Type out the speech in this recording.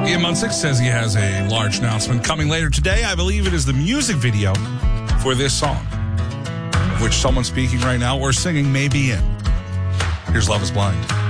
Ian Munsick says he has a large announcement coming later today. I believe it is the music video for this song, of which someone speaking right now or singing may be in. Here's Love is Blind.